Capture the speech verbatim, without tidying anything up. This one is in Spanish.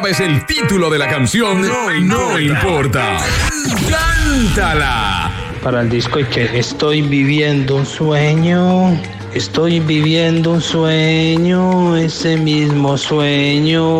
Es el título de la canción. No, no importa. ¡Cántala! Para el disco y que estoy viviendo un sueño, estoy viviendo un sueño, ese mismo sueño